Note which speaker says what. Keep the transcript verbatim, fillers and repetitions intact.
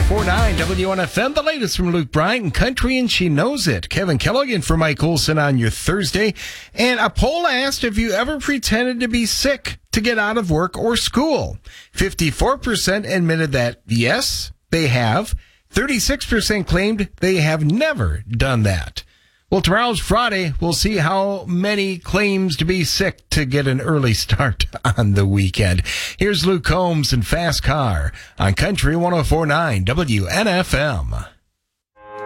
Speaker 1: four nine W N F M, the latest from Luke Bryant and Country, and she knows it. Kevin Kellogg in for Mike Olson on your Thursday. And a poll asked if you ever pretended to be sick to get out of work or school. fifty-four percent admitted that yes, they have. thirty-six percent claimed they have never done that. Well, tomorrow's Friday. We'll see how many claims to be sick to get an early start on the weekend. Here's Luke Combs and Fast Car on Country one oh four point nine W N F M.